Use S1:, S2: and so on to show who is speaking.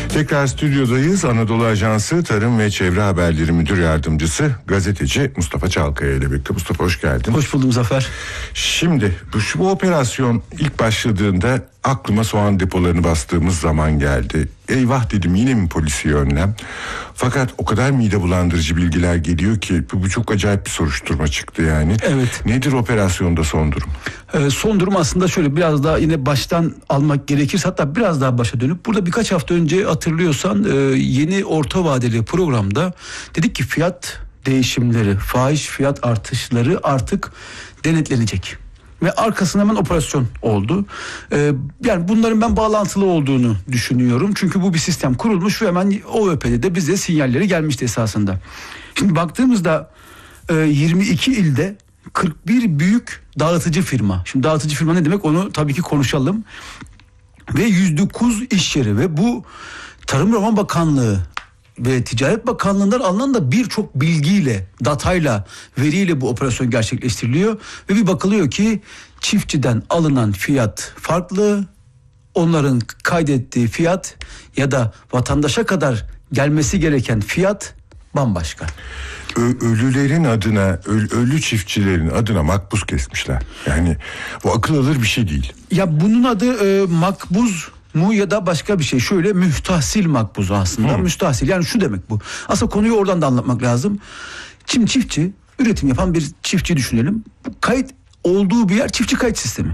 S1: Tekrar stüdyodayız. Anadolu Ajansı Tarım ve Çevre Haberleri Müdür Yardımcısı gazeteci Mustafa Çalkaya ile birlikte. Mustafa, hoş geldin.
S2: Hoş buldum Zafer.
S1: Şimdi bu operasyon ilk başladığında aklıma soğan depolarını bastığımız zaman geldi. Eyvah dedim, yine mi polisi önlem? Fakat o kadar mide bulandırıcı bilgiler geliyor ki bu çok acayip bir soruşturma çıktı yani.
S2: Evet.
S1: Nedir operasyonda son durum?
S2: Son durum aslında şöyle, biraz daha yine baştan almak gerekirse, hatta biraz daha başa dönüp, burada birkaç hafta önce hatırlıyorsan yeni orta vadeli programda dedik ki fiyat değişimleri, fahiş fiyat artışları artık denetlenecek. Ve arkasında hemen operasyon oldu. Yani bunların ben bağlantılı olduğunu düşünüyorum. Çünkü bu bir sistem kurulmuş ve hemen OÖP'de de bize sinyalleri gelmişti esasında. Şimdi baktığımızda 22 ilde 41 büyük dağıtıcı firma. Şimdi dağıtıcı firma ne demek, onu tabii ki konuşalım. Ve 109 iş yeri ve bu Tarım ve Orman Bakanlığı ve Ticaret Bakanlığı'ndan alınan da birçok bilgiyle, datayla, veriyle bu operasyon gerçekleştiriliyor. Ve bir bakılıyor ki çiftçiden alınan fiyat farklı, onların kaydettiği fiyat ya da vatandaşa kadar gelmesi gereken fiyat bambaşka.
S1: Ölülerin adına, ölü çiftçilerin adına makbuz kesmişler. Yani bu akıl alır bir şey değil.
S2: Ya bunun adı makbuz mu ya da başka bir şey. Şöyle, müstahsil makbuzu aslında. Müstahsil, yani şu demek bu. Aslında konuyu oradan da anlatmak lazım. Şimdi çiftçi, üretim yapan bir çiftçi düşünelim. Kayıt olduğu bir yer çiftçi kayıt sistemi.